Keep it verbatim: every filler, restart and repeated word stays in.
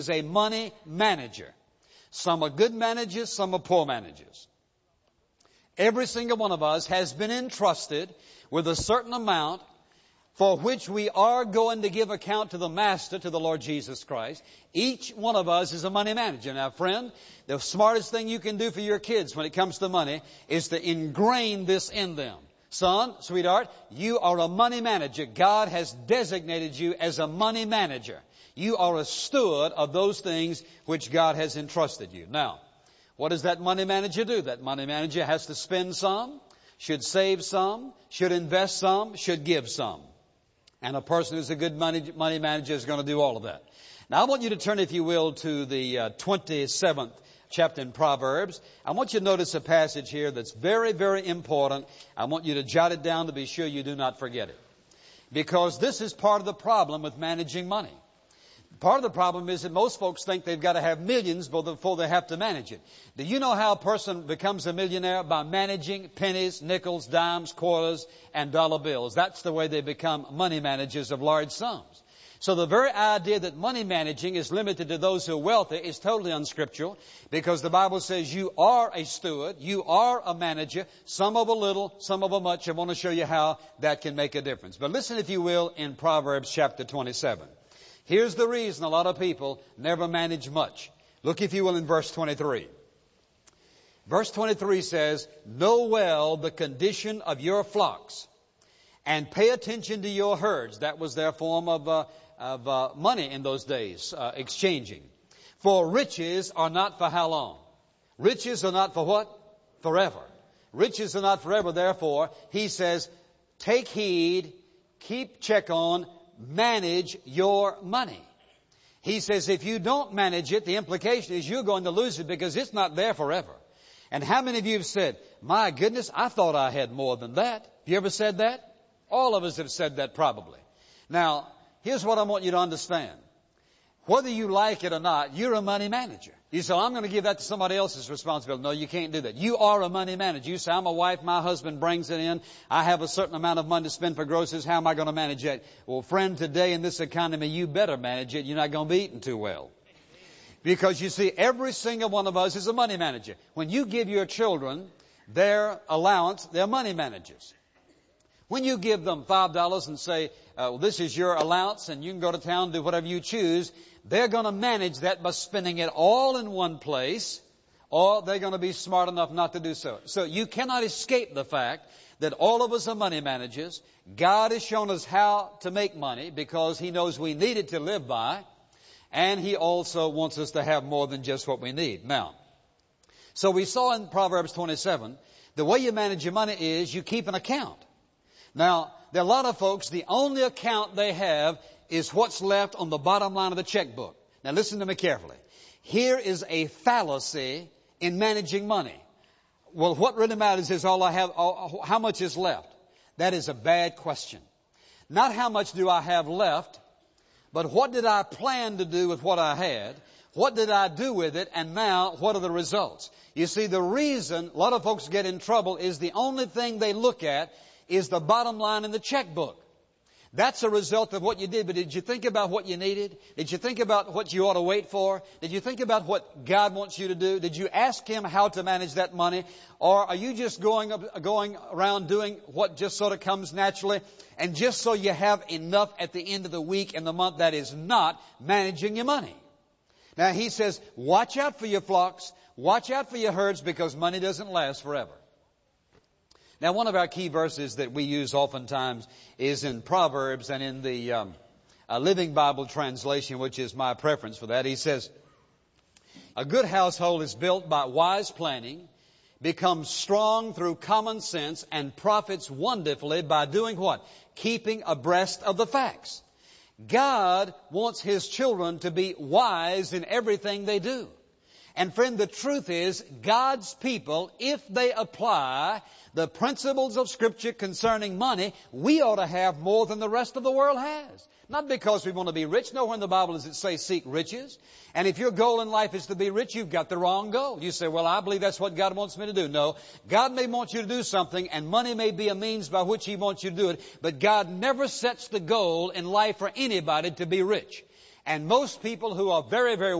is a money manager. Some are good managers, some are poor managers. Every single one of us has been entrusted with a certain amount for which we are going to give account to the Master, to the Lord Jesus Christ. Each one of us is a money manager. Now, friend, the smartest thing you can do for your kids when it comes to money is to ingrain this in them. Son, sweetheart, you are a money manager. God has designated you as a money manager. You are a steward of those things which God has entrusted you. Now, what does that money manager do? That money manager has to spend some, should save some, should invest some, should give some. And a person who's a good money, money manager is going to do all of that. Now, I want you to turn, if you will, to the uh, twenty-seventh chapter in Proverbs. I want you to notice a passage here that's very, very important. I want you to jot it down to be sure you do not forget it. Because this is part of the problem with managing money. Part of the problem is that most folks think they've got to have millions before they have to manage it. Do you know how a person becomes a millionaire? By managing pennies, nickels, dimes, quarters, and dollar bills. That's the way they become money managers of large sums. So the very idea that money managing is limited to those who are wealthy is totally unscriptural, because the Bible says you are a steward, you are a manager, some of a little, some of a much. I want to show you how that can make a difference. But listen, if you will, in Proverbs chapter twenty-seven. Here's the reason a lot of people never manage much. Look, if you will, in verse twenty-three. Verse twenty-three says, "Know well the condition of your flocks, and pay attention to your herds." That was their form of, uh, of uh, money in those days, uh, exchanging. "For riches are not for how long?" Riches are not for what? Forever. Riches are not forever. Therefore, he says, take heed, keep check on, manage your money. He says if you don't manage it, the implication is you're going to lose it, because it's not there forever. And how many of you have said, my goodness, I thought I had more than that? Have you ever said that? All of us have said that probably. Now, here's what I want you to understand. Whether you like it or not, you're a money manager. You say, I'm going to give that to somebody else's responsibility. No, you can't do that. You are a money manager. You say, I'm a wife, my husband brings it in. I have a certain amount of money to spend for groceries. How am I going to manage that? Well, friend, today in this economy, you better manage it. You're not going to be eating too well. Because you see, every single one of us is a money manager. When you give your children their allowance, they're money managers. When you give them five dollars and say, uh, well, this is your allowance and you can go to town and do whatever you choose, they're going to manage that by spending it all in one place, or they're going to be smart enough not to do so. So you cannot escape the fact that all of us are money managers. God has shown us how to make money because He knows we need it to live by, and He also wants us to have more than just what we need. Now, so we saw in Proverbs twenty-seven, the way you manage your money is you keep an account. Now, there are a lot of folks, the only account they have is what's left on the bottom line of the checkbook. Now, listen to me carefully. Here is a fallacy in managing money. Well, what really matters is all I have, all, how much is left. That is a bad question. Not how much do I have left, but what did I plan to do with what I had? What did I do with it? And now, what are the results? You see, the reason a lot of folks get in trouble is the only thing they look at is the bottom line in the checkbook. That's a result of what you did. But did you think about what you needed? Did you think about what you ought to wait for? Did you think about what God wants you to do? Did you ask Him how to manage that money? Or are you just going going around doing what just sort of comes naturally? And just so you have enough at the end of the week and the month, that is not managing your money. Now, He says, watch out for your flocks. Watch out for your herds, because money doesn't last forever. Now, one of our key verses that we use oftentimes is in Proverbs and in the um, uh, Living Bible translation, which is my preference for that. He says, a good household is built by wise planning, becomes strong through common sense, and profits wonderfully by doing what? Keeping abreast of the facts. God wants His children to be wise in everything they do. And friend, the truth is, God's people, if they apply the principles of Scripture concerning money, we ought to have more than the rest of the world has. Not because we want to be rich. Nowhere in the Bible does it say seek riches. And if your goal in life is to be rich, you've got the wrong goal. You say, well, I believe that's what God wants me to do. No, God may want you to do something, and money may be a means by which He wants you to do it. But God never sets the goal in life for anybody to be rich. And most people who are very, very